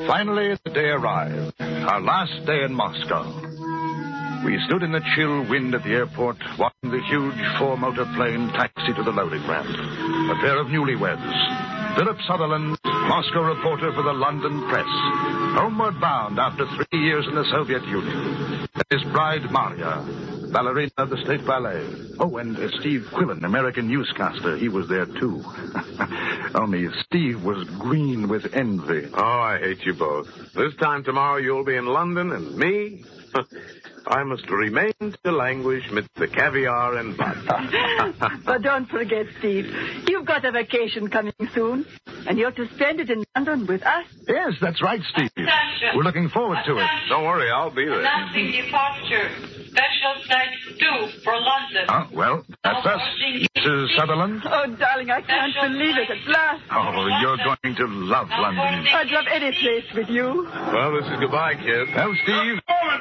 Finally, the day arrived. Our last day in Moscow. We stood in the chill wind at the airport, watching the huge four-motor plane taxi to the loading ramp. A pair of newlyweds. Philip Sutherland, Moscow reporter for the London Press. Homeward bound after 3 years in the Soviet Union. And his bride, Maria, ballerina of the State Ballet. Oh, and Steve Quillen, American newscaster. He was there, too. Only Steve was green with envy. Oh, I hate you both. This time tomorrow you'll be in London, and me? I must remain to languish amidst the caviar and butter. But don't forget, Steve, you've got a vacation coming soon, and you're to spend it in London with us. Yes, that's right, Steve. We're looking forward to it. Don't worry, I'll be there. Announcing departure. Special flight 2 for London. Oh, well, that's us. Mrs. Sutherland? Oh, darling, I can't believe it at last. Oh, you're going to love London. I'd love any place with you. Well, this is goodbye, kid. Well, Steve...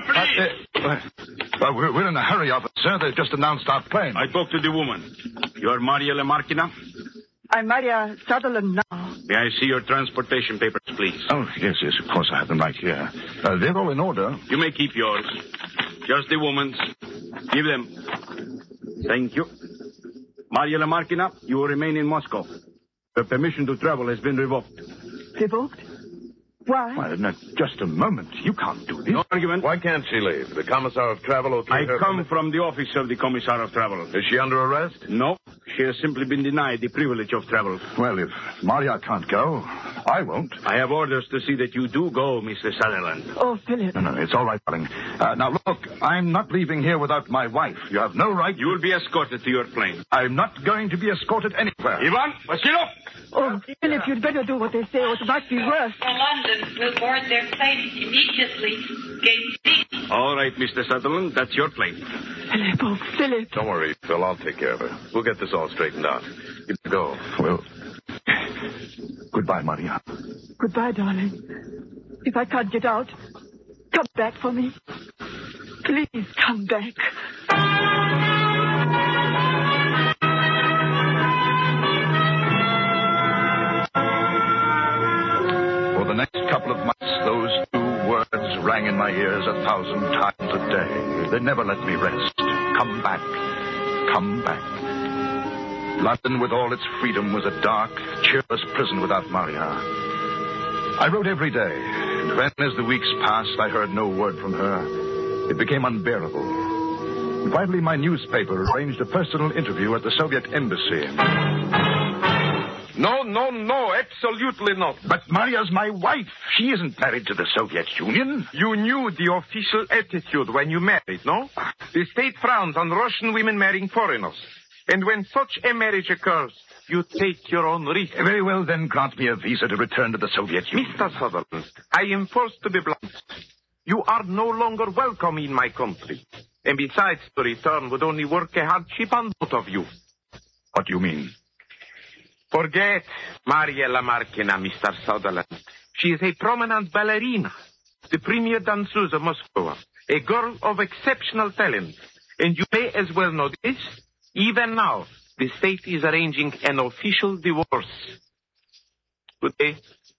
we're in a hurry, officer. They've just announced our plane. I talked to the woman. You're Maria Lamarkina? I'm Maria Sutherland now. May I see your transportation papers, please? Oh, yes, of course. I have them right here. They're all in order. You may keep yours. Just the woman's. Give them. Thank you. Maria Lamarkina, you will remain in Moscow. Your permission to travel has been revoked. Revoked? Why? Well, now, just a moment. You can't do this. No argument. Why can't she leave? The Commissar of Travel will I come from the office of the Commissar of Travel. Is she under arrest? No, she has simply been denied the privilege of travel. Well, if Maria can't go, I won't. I have orders to see that you do go, Mr. Sutherland. Oh, Philip. No, it's all right, darling. Now, look, I'm not leaving here without my wife. You have no right... You will be escorted to your plane. I'm not going to be escorted anywhere. Ivan, Vasilov! Oh, Philip, you'd better do what they say, or it might be worse. For London will board their plane immediately. Gate C. All right, Mr. Sutherland, that's your plane. Philip, oh, Philip. Don't worry, Phil. I'll take care of her. We'll get this all straightened out. You can go. Well, goodbye, Maria. Goodbye, darling. If I can't get out, come back for me. Please come back. For the next couple of months, those two words rang in my ears 1,000 times a day. They never let me rest. Come back. Come back. London, with all its freedom, was a dark, cheerless prison without Maria. I wrote every day, and when, as the weeks passed, I heard no word from her, it became unbearable. And finally, my newspaper arranged a personal interview at the Soviet embassy. No, absolutely not. But Maria's my wife. She isn't married to the Soviet Union. You knew the official attitude when you married, no? The state frowns on Russian women marrying foreigners. And when such a marriage occurs, you take your own risk. Very well, then grant me a visa to return to the Soviet Union. Mr. Sutherland, I am forced to be blunt. You are no longer welcome in my country. And besides, the return would only work a hardship on both of you. What do you mean? Forget Maria Lamarkina, Mr. Sutherland. She is a prominent ballerina, the premier danseuse of Moscow, a girl of exceptional talent. And you may as well know this. Even now, the state is arranging an official divorce. Good day.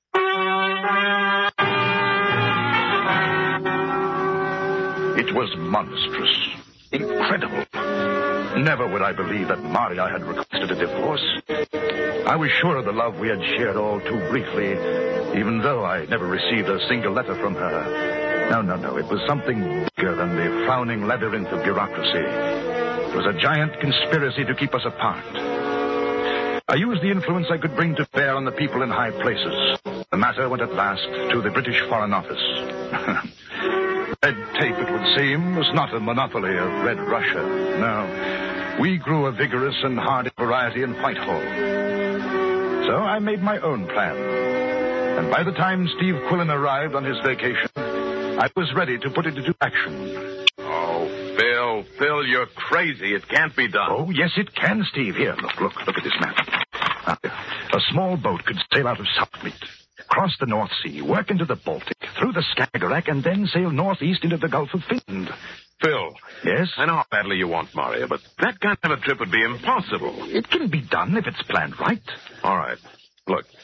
It was monstrous. Incredible. Never would I believe that Maria had requested a divorce. I was sure of the love we had shared all too briefly, even though I never received a single letter from her. No. It was something bigger than the frowning labyrinth of bureaucracy. It was a giant conspiracy to keep us apart. I used the influence I could bring to bear on the people in high places. The matter went at last to the British Foreign Office. Red tape, it would seem, was not a monopoly of Red Russia. No. We grew a vigorous and hardy variety in Whitehall. So I made my own plan. And by the time Steve Quillen arrived on his vacation, I was ready to put it into action. Oh, Phil, you're crazy. It can't be done. Oh, yes, it can, Steve. Here, look at this map. A small boat could sail out of Southmead, cross the North Sea, work into the Baltic, through the Skagerrak, and then sail northeast into the Gulf of Finland. Phil. Yes? I know how badly you want Maria, but that kind of a trip would be impossible. It can be done if it's planned right. All right. Look,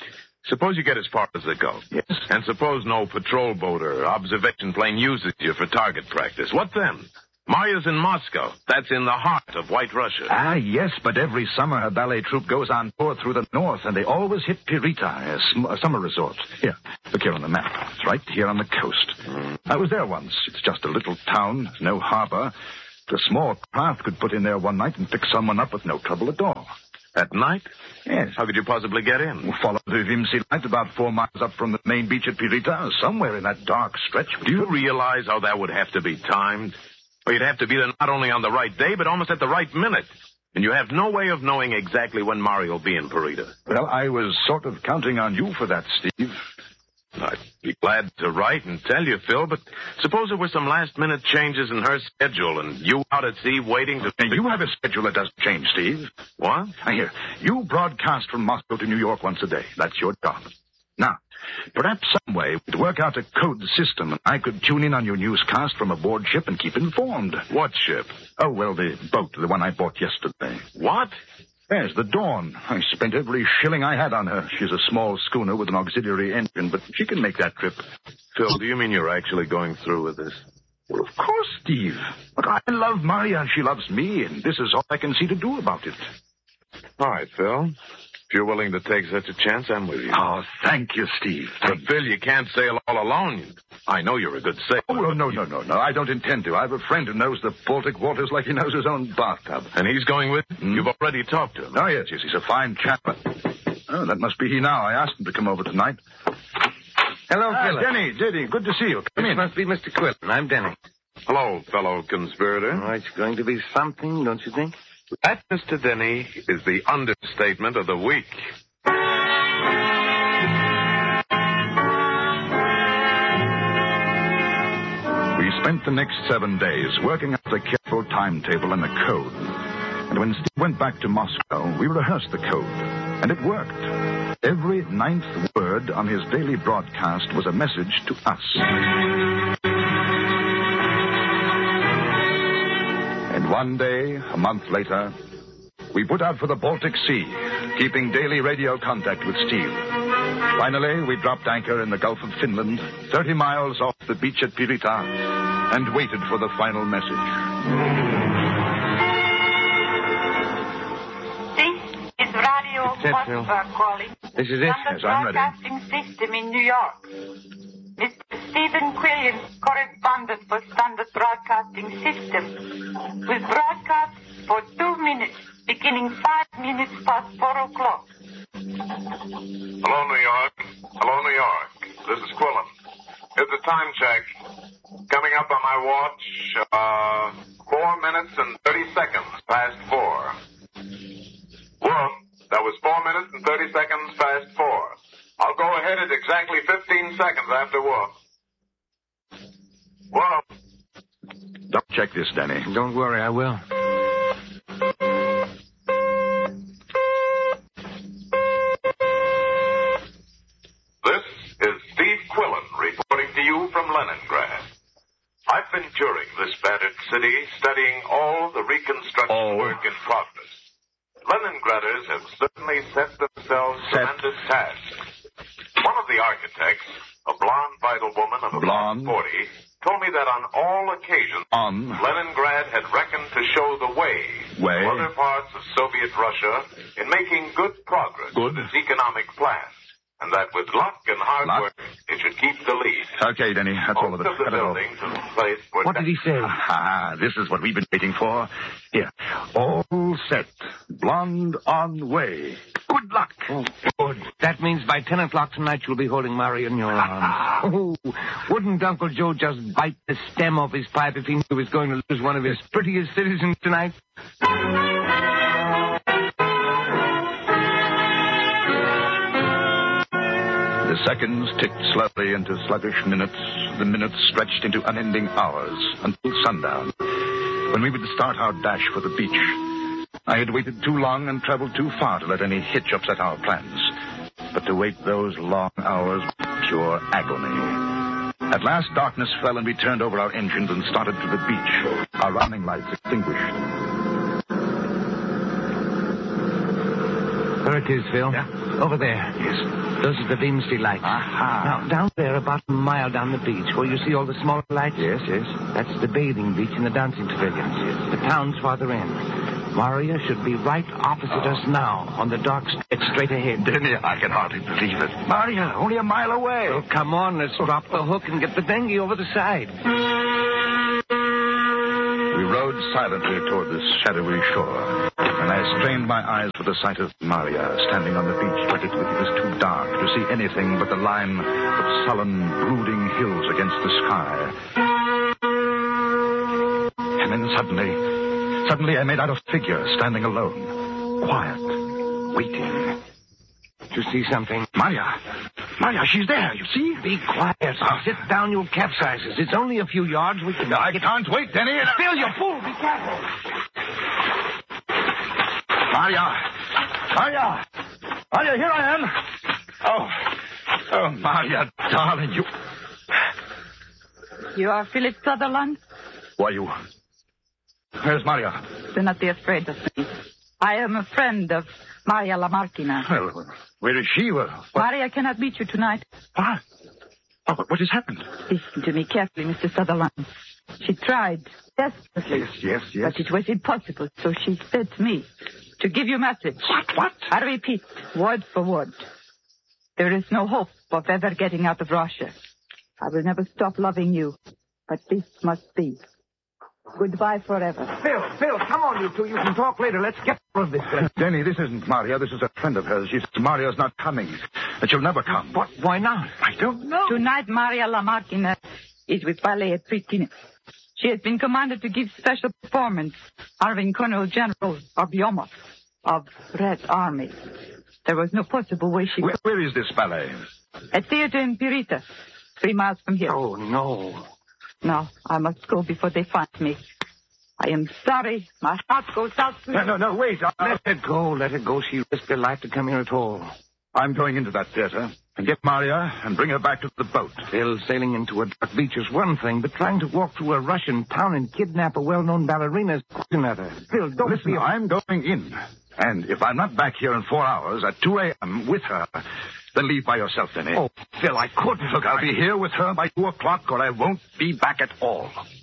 Suppose you get as far as they go. Yes. And suppose no patrol boat or observation plane uses you for target practice. What then? Marya's in Moscow. That's in the heart of White Russia. Ah, yes, but every summer her ballet troupe goes on tour through the north, and they always hit Pirita, a summer resort. Here, look here on the map. It's right here on the coast. I was there once. It's just a little town, no harbor. A small craft could put in there one night and pick someone up with no trouble at all. At night? Yes. How could you possibly get in? We'll follow the Vimsi light about 4 miles up from the main beach at Pirita, somewhere in that dark stretch. Do you realize how that would have to be timed? Well, you'd have to be there not only on the right day, but almost at the right minute. And you have no way of knowing exactly when Maria will be in Pirita. Well, I was sort of counting on you for that, Steve. I'd be glad to write and tell you, Phil, but suppose there were some last-minute changes in her schedule and you out at sea waiting to... Now, you have a schedule that doesn't change, Steve. What? Now, here, you broadcast from Moscow to New York once a day. That's your job. Now, perhaps some way we'd work out a code system and I could tune in on your newscast from aboard ship and keep informed. What ship? Oh, well, the boat, the one I bought yesterday. What? Yes, the Dawn. I spent every shilling I had on her. She's a small schooner with an auxiliary engine, but she can make that trip. Phil, do you mean you're actually going through with this? Well, of course, Steve. Look, I love Maria and she loves me, and this is all I can see to do about it. All right, Phil. If you're willing to take such a chance, I'm with you. Oh, thank you, Steve. But, Phil, you can't sail all alone. I know you're a good sailor. Oh, no. I don't intend to. I have a friend who knows the Baltic waters like he knows his own bathtub. And he's going with you? You've already talked to him. Oh, yes, he's a fine chap. Oh, that must be he now. I asked him to come over tonight. Hello, Philip. Denny, good to see you. Come in. Must be Mr. Quillen. I'm Denny. Hello, fellow conspirator. Oh, it's going to be something, don't you think? That, Mr. Denny, is the understatement of the week. We spent the next 7 days working out the careful timetable and the code. And when Steve went back to Moscow, we rehearsed the code. And it worked. Every 9th word on his daily broadcast was a message to us. And one day, a month later, we put out for the Baltic Sea, keeping daily radio contact with Steve. Finally, we dropped anchor in the Gulf of Finland, 30 miles off the beach at Pirita, and waited for the final message. This is Radio Moscow calling. This is it. Standard Yes, I'm ready. Broadcasting System in New York. Mr. Stephen Quillen, correspondent for Standard Broadcasting System, will broadcast for 2 minutes, beginning 5 minutes past 4 o'clock. Hello, New York. Hello, New York. This is Quillen. Here's the time check. Coming up on my watch, 4 minutes and 30 seconds past 4. Well, that was 4 minutes and 30 seconds past 4. I'll go ahead at exactly 15 seconds after Wolf. Well, Don't check this, Danny. Don't worry, I will. this is Steve Quillen reporting to you from Leningrad. I've been touring this battered city, studying all the reconstruction work in progress. Leningraders have certainly set themselves tremendous tasks. One of the architects, a blonde, vital woman of about 40, told me that on all occasions, Leningrad had reckoned to show the way to other parts of Soviet Russia in making good progress with its economic plans, and that with luck and hard work, it should keep the lead. Okay, Denny, that's all of it. Most of the buildings in place were... What did he say? Ah, this is what we've been waiting for. Here, all set. Blonde on way. Good luck. Oh, good. That means by 10 o'clock tonight you'll be holding Maria in your arms. Oh, wouldn't Uncle Joe just bite the stem off his pipe if he knew he was going to lose one of his prettiest citizens tonight? The seconds ticked slowly into sluggish minutes. The minutes stretched into unending hours until sundown, when we would start our dash for the beach. I had waited too long and traveled too far to let any hitch upset our plans. But to wait those long hours was pure agony. At last, darkness fell and we turned over our engines and started to the beach, our running lights extinguished. There it is, Phil. Yeah. Over there. Yes. Those are the Beamsty lights. Aha. Now, down there, about a mile down the beach, where you see all the smaller lights? Yes. That's the bathing beach and the dancing pavilions. Yes. The town's farther in. Maria should be right opposite us now, on the dark stretch straight ahead. Denny, I can hardly believe it. Maria, only a mile away. Oh, come on, let's drop the hook and get the dinghy over the side. We rowed silently toward the shadowy shore, and I strained my eyes for the sight of Maria standing on the beach, but it was too dark to see anything but the line of sullen, brooding hills against the sky. And then suddenly I made out a figure standing alone, quiet, waiting. Did you see something? Maria, she's there, you see? Be quiet. Sit down, you'll capsize us. It's only a few yards. We can... I can't wait, Denny. Phil, you fool! Be careful. Maria, here I am. Oh, Maria, darling, you... You are Philip Sutherland? Who are you? Where's Maria? Do not be afraid of me. I am a friend of Maria Lamarquina. Well, where is she? What? Maria cannot meet you tonight. What? Oh, what has happened? Listen to me carefully, Mr. Sutherland. She tried desperately. Yes. But it was impossible, so she said to me to give you a message. What? I repeat, word for word. There is no hope of ever getting out of Russia. I will never stop loving you, but this must be. Goodbye forever. Phil, come on, you two. You can talk later. Let's get out of this place. Denny, this isn't Maria. This is a friend of hers. She says Maria's not coming, that she'll never come. What? Why not? I don't know. Tonight, Maria Lamarquina is with ballet at Pristina. She has been commanded to give special performance, serving Colonel General Obyomov of Red Army. There was no possible way she could... Where is this ballet? At theater in Pirita, 3 miles from here. Oh, no. No, I must go before they find me. I am sorry. My heart goes out to you. No, wait. Let it go. She risked her life to come here at all. I'm going into that theater and get Maria and bring her back to the boat. Phil, sailing into a dark beach is one thing, but trying to walk through a Russian town and kidnap a well-known ballerina is quite another. Phil, don't Listen, I'm going in. And if I'm not back here in 4 hours at 2 a.m. with her, then leave by yourself, Denny. Oh, Phil, I couldn't. Look, I'll be here with her by 2 o'clock or I won't be back at all.